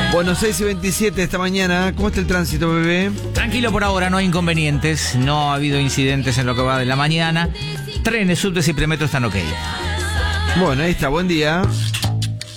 Bueno, 6:27 esta mañana. ¿Cómo está el tránsito, bebé? Tranquilo por ahora, no hay inconvenientes. No ha habido incidentes en lo que va de la mañana. Trenes, subtes y premetro están ok. Bueno, ahí está. Buen día.